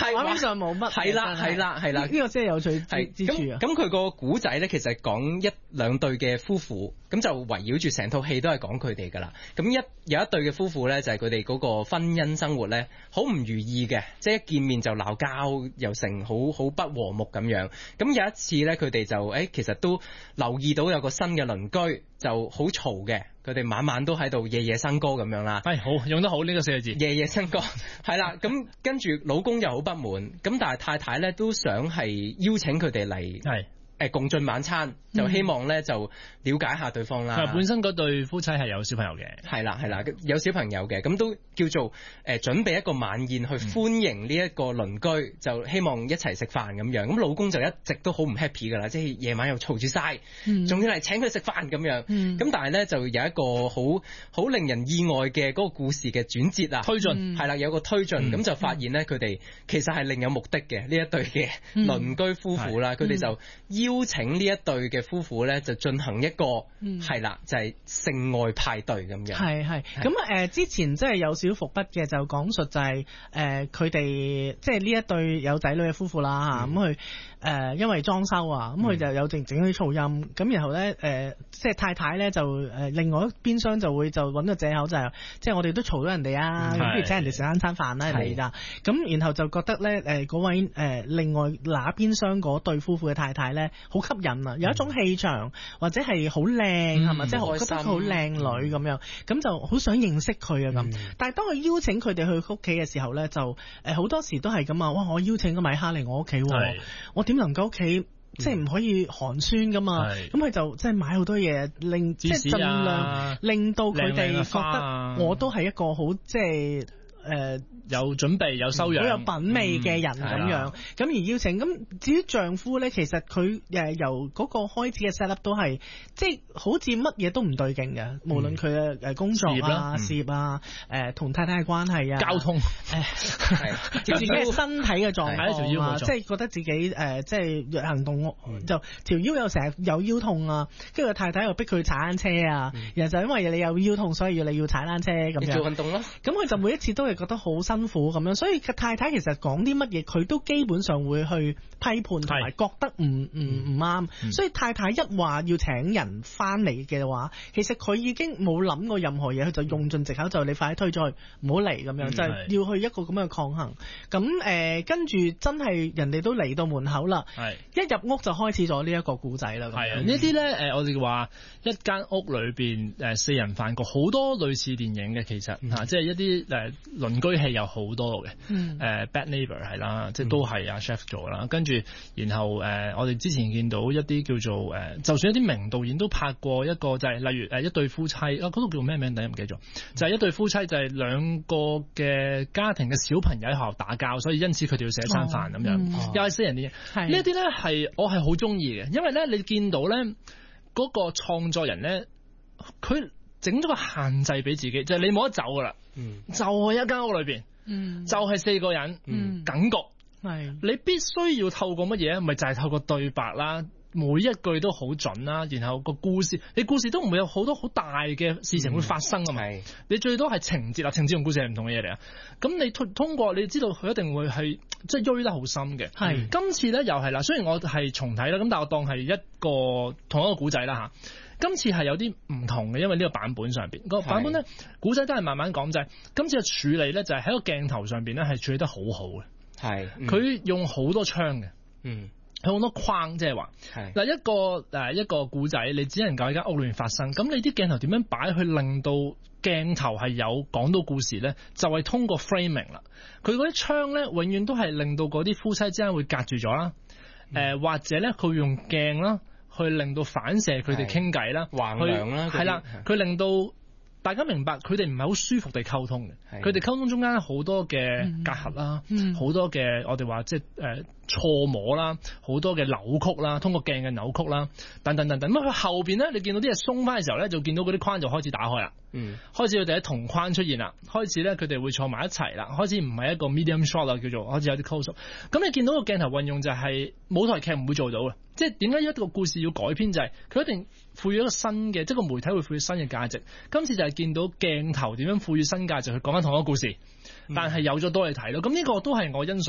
畫面上冇乜。 係啦， 呢個先係有趣之處啊。 咁佢個古仔咧，其實講一兩對嘅夫婦，咁就圍繞住成套戲都係講佢哋噶啦。咁有一對嘅夫婦咧，就係佢哋嗰個婚姻生活咧，好唔如意嘅，即係一見面就鬧交，又成好不和睦咁樣。咁有一次咧，佢哋就其實都留意到有個新嘅鄰居就好嘈嘅，佢哋晚晚都喺度夜夜笙歌咁樣啦。 好用得好呢個4個字， 夜夜笙歌係啦。咁跟住老公又好不滿，咁但係太太咧都想係邀請佢哋嚟共進晚餐，就希望咧就了解下對方啦。 本身嗰對夫妻係有小朋友嘅， 係啦，有小朋友嘅，咁都叫做準備一個晚宴去歡迎呢一個鄰居，就希望一齊食飯咁樣。咁老公就一直都好唔 happy 噶啦，即係夜晚又嘈住晒，仲要嚟請佢食飯咁樣。咁但係咧就有一個好令人意外嘅嗰個故事嘅轉折啊， 推進係啦，有個推進，咁就發現咧佢哋其實係另有目的嘅呢一對嘅鄰居夫婦啦，佢哋就邀請呢一對嘅夫婦咧，就進行一個係啦，就係性愛派對咁樣。 係咁之前即係有少伏筆嘅，就講述就係佢哋即係呢一對有仔女嘅夫婦啦嚇，咁佢因為裝修啊，咁佢就有整啲噪音，咁然後咧即係太太咧就另外一邊廂就揾個藉口就係即係我哋都嘈咗人哋啊，咁不如請人哋食餐飯啦嚟㗎，咁然後就覺得咧嗰位另外那邊廂嗰對夫婦嘅太太咧好吸引啊，有一種氣場或者係好靚係咪？即係覺得佢好靚女咁樣，咁就好想認識佢啊咁。但係當佢邀請佢哋去屋企嘅時候咧，就好多時都係咁啊！哇！我邀請個米哈嚟我屋企，我點能夠屋企即係唔可以寒酸噶嘛？咁佢就即係買好多嘢，即係盡量令到佢哋覺得我都係一個好即係有準備有修養好有品味嘅人咁樣，咁而邀請。咁至於丈夫咧，其實佢由嗰個開始嘅 set up 都係即係好似乜嘢都唔對勁嘅，無論佢嘅工作啊、事業啊、同太太嘅關係啊、 交通自己嘅身體嘅狀況啊，即係覺得自己即係行動就條腰又成日有腰痛啊，跟住太太又逼佢踩單車啊，然後就因為你有腰痛，所以你要踩單車咁樣做運動咯。咁佢就每一次都係覺得好辛苦咁樣，所以太太其實講啲乜嘢佢都基本上會去批判同埋覺得唔啱，所以太太一話要請人翻嚟嘅話，其實佢已經冇諗過任何嘢，佢就用盡藉口，就你快啲退咗去，唔好嚟咁樣，就係要去一個咁樣嘅抗衡。咁跟住真係人哋都嚟到門口啦，一入屋就開始咗呢一個故仔啦。 係啊，呢啲咧我哋話一間屋裏邊4人飯局，好多類似電影嘅其實即係一啲鄰居戲有好多嘅，Bad Neighbor 係啦，即係都係阿 Chef 做啦。跟住然後我哋之前見到一啲叫做就算一啲名導演都拍過一個就係例如一對夫妻嗰度叫咩名第一唔記得咗，就係一對夫妻就係兩個嘅家庭嘅小朋友喺學校打交，所以因此佢哋要食一餐飯咁樣，又係4人電影。呢一啲咧係我係好中意嘅，因為咧你見到咧嗰個創作人咧，佢整咗個限制俾自己，就係你冇得走噶啦，就係一間屋裏邊，就係4個人，梗局，你必須要透過乜嘢？咪就係透過對白啦，每一句都好準啦，然後個故事，你故事都唔會有好多好大嘅事情會發生噶嘛，你最多係情節啦，情節同故事係唔同嘅嘢嚟啊。咁你通過你知道佢一定會係即係追得好深嘅。今次咧又係啦，雖然我係重睇啦，咁但係我當係一個同一個古仔啦吓。今次係有啲唔同嘅，因為呢個版本上邊個版本咧，古仔都係慢慢講，就係今次嘅處理咧，就係喺個鏡頭上邊咧係處理得好好嘅。佢用好多槍嘅，有好多框，即係話嗱一個古仔，你只能夠喺間屋裏面發生。咁你啲鏡頭點樣擺去令到鏡頭係有講到故事咧？就係通過 framing 啦。佢嗰啲槍咧，永遠都係令到嗰啲夫妻之間會隔住咗啦。或者咧，佢會用鏡啦。去令到反射佢哋傾偈啦，橫梁啦，係啦，佢令到大家明白佢哋唔係好舒服地溝通嘅，佢哋溝通中間好多嘅隔閡啦，好多嘅我哋話即係錯摸啦，好多嘅扭曲啦，通過鏡嘅扭曲啦，等等等等。咁佢後邊咧，你見到啲嘢鬆翻嘅時候咧，就見到嗰啲框就開始打開啦，開始佢哋喺同框出現啦，開始咧佢哋會坐埋一齊啦，開始唔係一個 medium shot 啦，叫做開始有啲 close up。咁你見到個鏡頭運用就係舞台劇唔會做到嘅，即係點解一個故事要改編就係佢一定賦予一個新嘅，即係個媒體會賦予新嘅價值。今次就係見到鏡頭點樣賦予新價值去講緊同一個故事，但係有咗多嘢睇咯。咁呢個都係我欣賞